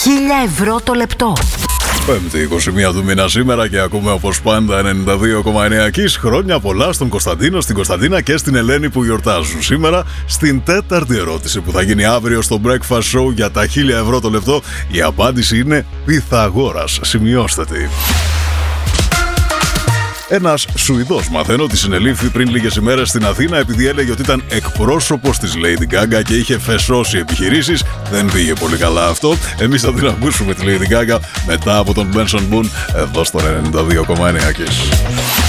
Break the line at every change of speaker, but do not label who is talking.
1.000 € το λεπτό.
5η 21 του μήνα σήμερα και ακούμε όπως πάντα 92,9 Kiss. Χρόνια πολλά στον Κωνσταντίνο, στην Κωνσταντίνα και στην Ελένη που γιορτάζουν σήμερα. Στην τέταρτη ερώτηση που θα γίνει αύριο στο Breakfast Show για τα 1.000 € το λεπτό, η απάντηση είναι Πυθαγόρας. Σημειώστε τη. Ένας Σουηδός, μαθαίνω, ότι συνελήφθη πριν λίγες ημέρες στην Αθήνα επειδή έλεγε ότι ήταν εκπρόσωπος της Lady Gaga και είχε φεσώσει επιχειρήσεις. Δεν πήγε πολύ καλά αυτό. Εμείς θα την ακούσουμε τη Lady Gaga μετά από τον Benson Boone εδώ στο 92,9 Kiss.